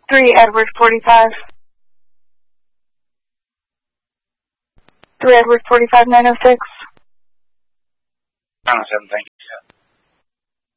3 Edward 45. 3 Edward 45 906. 907, thank you.